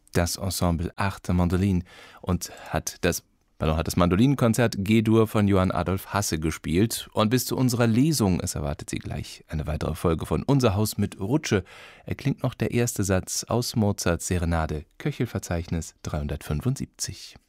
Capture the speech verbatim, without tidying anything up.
das Ensemble Arte Mandoline und hat das Pardon, hat das Mandolinenkonzert G-Dur von Johann Adolf Hasse gespielt. Und bis zu unserer Lesung, es erwartet Sie gleich eine weitere Folge von Unser Haus mit Rutsche, erklingt noch der erste Satz aus Mozarts Serenade, Köchelverzeichnis dreihundertfünfundsiebzig.